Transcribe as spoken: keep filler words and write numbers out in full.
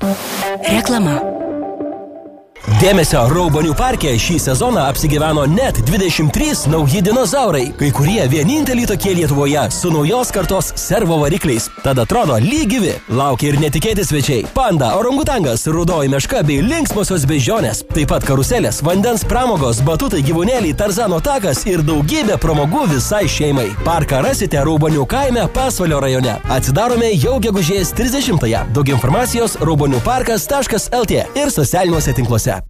Reklama. Dėmesio, Raubonių parke šį sezoną apsigyveno net dvidešimt trys nauji dinozaurai, kai kurie vieninteliai tokie Lietuvoje su naujos kartos servo varikliais. Tad atrodo lygyvi. Laukia ir netikėti svečiai. Panda, orangutangas, rudoji meška bei linksmosios beždžionės. Taip pat karuselės, vandens pramogos, batutai, gyvūnėliai, Tarzano takas ir daugybė pramogų visai šeimai. Parką rasite Raubonių kaime Pasvalio rajone. Atsidarome jau gegužės trisdešimtąją. Daug informacijos raubonių parkas taškas el tė ir socialiniuose tinkluose.